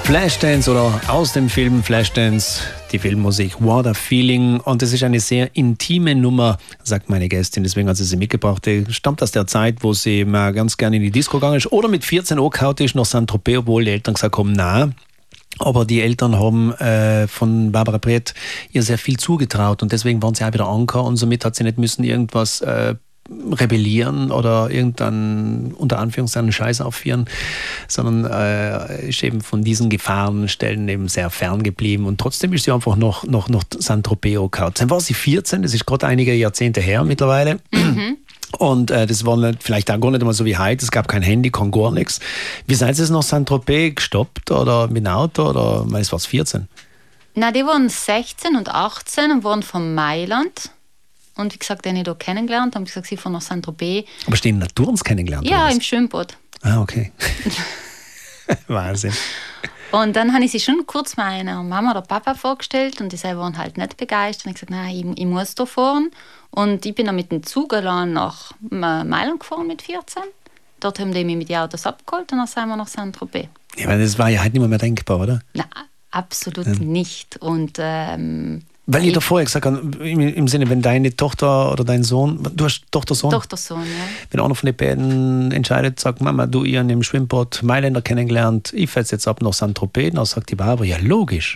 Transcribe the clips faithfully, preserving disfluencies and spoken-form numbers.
Flashdance oder aus dem Film Flashdance, die Filmmusik What a Feeling. Und es ist eine sehr intime Nummer, sagt meine Gästin, deswegen hat sie sie mitgebracht. Die stammt aus der Zeit, wo sie mal ganz gerne in die Disco gegangen ist oder mit vierzehn angehauen ist nach Saint-Tropez, obwohl die Eltern gesagt haben, nein. Aber die Eltern haben äh, von Barbara Praet ihr sehr viel zugetraut und deswegen waren sie auch wieder Anker und somit hat sie nicht müssen irgendwas äh, rebellieren oder irgendeinen, unter Anführungszeichen, Scheiß aufführen, sondern äh, ist eben von diesen Gefahrenstellen eben sehr fern geblieben und trotzdem ist sie einfach noch, noch, noch Saint-Tropez gehauen. Dann war sie vierzehn, das ist gerade einige Jahrzehnte her mittlerweile. Mhm. Und äh, das war nicht, vielleicht auch gar nicht einmal so wie heute, es gab kein Handy, kein gar nichts. Wie seid ihr nach Saint-Tropez gestoppt oder mit dem Auto oder, ich weiß, war es vierzehn? Na, die waren sechzehn und achtzehn und waren von Mailand. Und wie gesagt, den ich da kennengelernt habe, gesagt, sie fahren nach Saint-Tropez. Aber stehen Naturens kennengelernt? Ja, im Schwimmbad. Ah, okay. Wahnsinn. Und dann habe ich sie schon kurz meiner Mama oder Papa vorgestellt und die waren halt nicht begeistert. Und ich gesagt, nein, ich, ich muss da fahren. Und ich bin dann mit dem Zug allein nach Mailand gefahren mit vierzehn. Dort haben die mich mit den Autos abgeholt und dann sind wir nach Saint-Tropez. Ja, weil das war ja halt nicht mehr, mehr denkbar, oder? Nein, absolut ja. nicht. Und ähm, Weil ich da vorher gesagt habe, im Sinne, wenn deine Tochter oder dein Sohn, du hast Tochter, Sohn? Tochter, Sohn, ja. Wenn einer von den beiden entscheidet, sagt Mama, du, ich habe im Schwimmbad Mailänder kennengelernt, ich fahre jetzt ab nach Saint-Tropez, dann sagt die Barbara, ja logisch.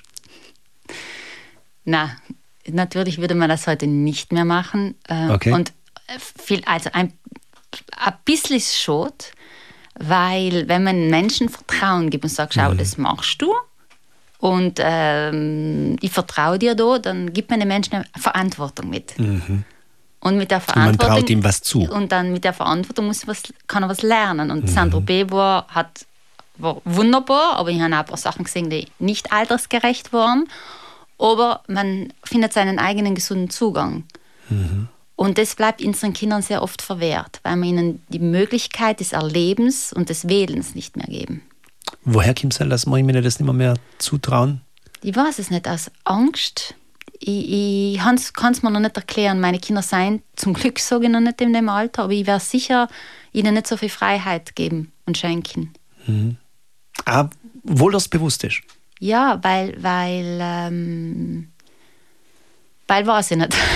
Nein, natürlich würde man das heute nicht mehr machen. Okay. Und viel, also ein, ein bisschen ist es schon, weil wenn man Menschen Vertrauen gibt und sagt, schau, mhm. das machst du, und ähm, ich vertraue dir da, dann gibt man den Menschen eine Verantwortung mit. Mhm. Und mit der Verantwortung. Und man traut ihm was zu. Und dann mit der Verantwortung muss was, kann er was lernen. Und mhm. Saint-Tropez war, hat, war wunderbar, aber ich habe auch ein paar Sachen gesehen, die nicht altersgerecht waren. Aber man findet seinen eigenen gesunden Zugang. Mhm. Und das bleibt unseren Kindern sehr oft verwehrt, weil wir ihnen die Möglichkeit des Erlebens und des Wählens nicht mehr geben. Woher kommt es, dass man mir das nicht mehr, mehr zutrauen? Ich weiß es nicht, aus Angst. Ich, ich kann es mir noch nicht erklären. Meine Kinder seien zum Glück sage ich noch nicht in dem Alter, aber ich werde sicher ihnen nicht so viel Freiheit geben und schenken. Mhm. Ah, wohl das bewusst ist? Ja, weil, weil, ähm, weil weiß ich nicht.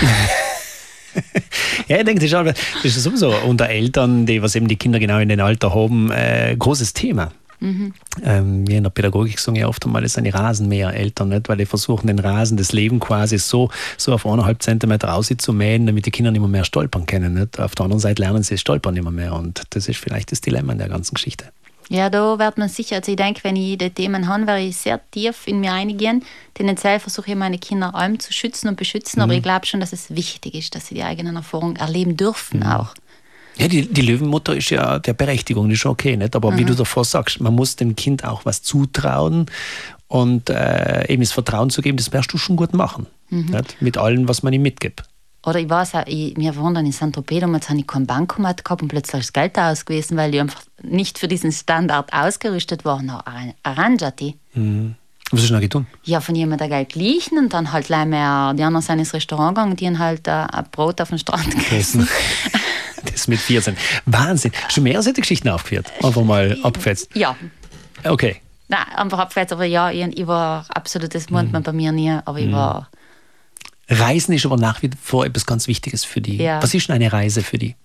Ja, ich denke, das ist, das ist sowieso unter Eltern, die was eben die Kinder genau in den Alter haben, ein äh, großes Thema. Mhm. Ähm, wir in der Pädagogik sagen ja oft einmal, das sind die Rasenmäher-Eltern, nicht? Weil die versuchen, den Rasen, das Leben quasi so, so auf eineinhalb Zentimeter rauszumähen, damit die Kinder nicht mehr, mehr stolpern können. Nicht? Auf der anderen Seite lernen sie stolpern nicht mehr, mehr und das ist vielleicht das Dilemma in der ganzen Geschichte. Ja, da wird man sicher, also ich denke, wenn ich die Themen habe, werde ich sehr tief in mir eingehen. Tendenziell versuche ich meine Kinder allem zu schützen und beschützen, mhm. aber ich glaube schon, dass es wichtig ist, dass sie die eigenen Erfahrungen erleben dürfen mhm. auch. Ja, die, die Löwenmutter ist ja der Berechtigung, das ist schon okay, nicht? Aber mhm. wie du davor sagst, man muss dem Kind auch was zutrauen und äh, ihm das Vertrauen zu geben, das wirst du schon gut machen. Mhm. Nicht? Mit allem, was man ihm mitgibt. Oder ich weiß auch, ich, wir waren dann in Saint-Tropez, damals habe ich kein Bankomat gehabt und plötzlich ist das Geld aus gewesen, weil die einfach nicht für diesen Standard ausgerüstet waren. Arrangiati. Mhm. Was hast du noch getan? Ja, von jemandem Geld geliehen und dann halt gleich mehr, die anderen sind ins Restaurant gegangen und die haben halt äh, ein Brot auf dem Strand gegessen. Das mit vierzehn. Wahnsinn. Schon mehrere solche Geschichten aufgeführt? Einfach mal abgefetzt? Ja. Okay. Nein, einfach abgefetzt, aber ja, ich, ich war absolut, das meint man bei mir nie, aber ich war... Reisen ist aber nach wie vor etwas ganz Wichtiges für die. Ja. Was ist denn eine Reise für die?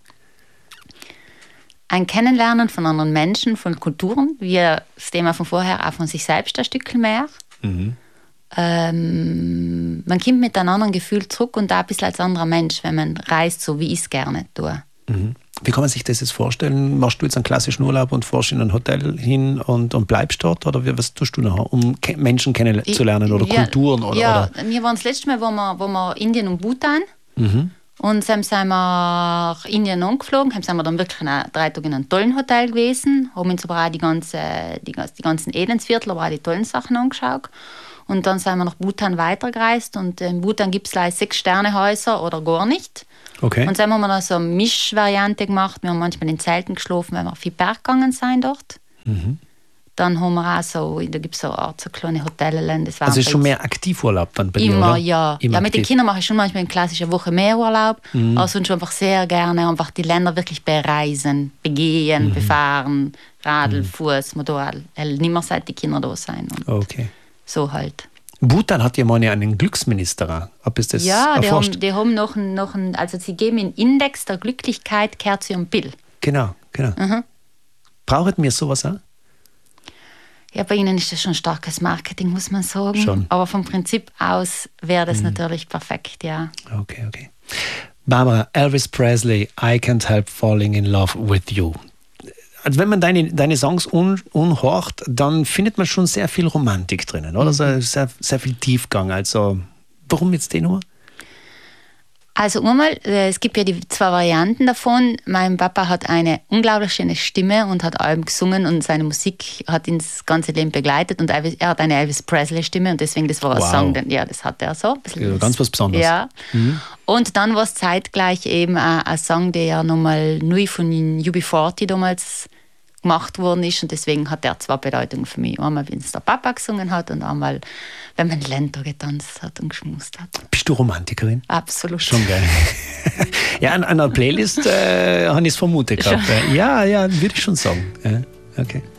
Ein Kennenlernen von anderen Menschen, von Kulturen, wie das Thema von vorher, auch von sich selbst ein Stück mehr. Mhm. Ähm, man kommt mit einem anderen Gefühl zurück und auch ein bisschen als anderer Mensch, wenn man reist, so wie ich es gerne tue. Mhm. Wie kann man sich das jetzt vorstellen? Machst du jetzt einen klassischen Urlaub und fährst in ein Hotel hin und, und bleibst dort? Oder was tust du noch, um ke- Menschen kennenzulernen oder ja, Kulturen? Oder, ja, oder? Wir waren das letzte Mal, wo wir, wo wir Indien und Bhutan. Mhm. Und dann sind wir nach Indien angeflogen, dann sind wir dann wirklich drei Tage in einem tollen Hotel gewesen, haben uns aber auch die, ganze, die, die ganzen Elendsviertel, aber auch die tollen Sachen angeschaut. Und dann sind wir nach Bhutan weitergereist und in Bhutan gibt es sechs Sternehäuser oder gar nicht. Okay. Und dann haben wir dann so eine Mischvariante gemacht. Wir haben manchmal in Zelten geschlafen, weil wir auf die Berg gegangen sind dort. Mhm. Dann haben wir auch so, da gibt es so eine Art so kleine Hotellen. Das war also ist schon mehr Aktivurlaub dann bei dir, Immer, oder? ja. Immer ja, mit aktiv. den Kindern mache ich schon manchmal eine klassische Woche mehr Urlaub. Mhm. Aber sonst einfach sehr gerne einfach die Länder wirklich bereisen, begehen, mhm. befahren, Radl, Mhm. Fuß, Motorrad. Er will nicht mehr seit die Kinder da sein. Und Okay. so halt. Bhutan hat ja mal einen Glücksminister. Ob es das Ja, die erforscht? haben, die haben noch, einen, noch einen, also sie geben einen Index der Glücklichkeit, Kerze und Bill. Genau, genau. Mhm. Braucht mir sowas auch? Ja, bei Ihnen ist das schon starkes Marketing, muss man sagen. Schon. Aber vom Prinzip aus wäre das mhm. natürlich perfekt, ja. Okay, okay. Barbara, Elvis Presley, I Can't Help Falling in Love with You. Also wenn man deine, deine Songs un, unhorcht, dann findet man schon sehr viel Romantik drinnen, oder? Mhm. Sehr, sehr viel Tiefgang. Also, warum jetzt die Nummer? Also einmal, es gibt ja die zwei Varianten davon. Mein Papa hat eine unglaublich schöne Stimme und hat Alben gesungen und seine Musik hat ihn das ganze Leben begleitet und er hat eine Elvis Presley Stimme und deswegen, das war ein wow. Song, den, ja, das hat er so. Ja, ganz was Besonderes. Ja. Mhm. Und dann war es zeitgleich eben ein, ein Song, der nochmal neu von U B vierzig damals gemacht worden ist und deswegen hat er zwei Bedeutungen für mich. Einmal, wenn es der Papa gesungen hat und einmal, wenn man Länder getanzt hat und geschmust hat. Bist du Romantikerin? Absolut. Schon geil. Ja, an einer Playlist äh, habe ich es vermutet gehabt. Ja, ja, würde ich schon sagen. Ja, okay.